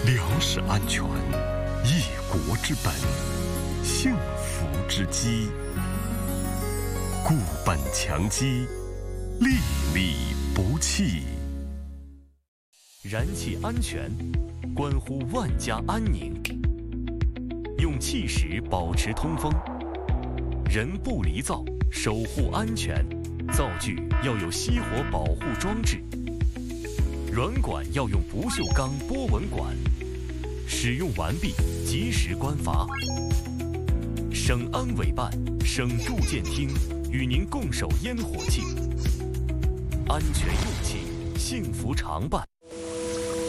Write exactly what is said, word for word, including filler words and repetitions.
粮食安全，一国之本，幸福之基。固本强基，粒粒不弃。 燃气安全，关乎万家安宁。用气石保持通风，人不离灶，守护安全。灶具要有熄火保护装置。软管要用不锈钢波纹管，使用完毕及时关阀。省安委办、省住建厅与您共守烟火气，安全用气，幸福常伴。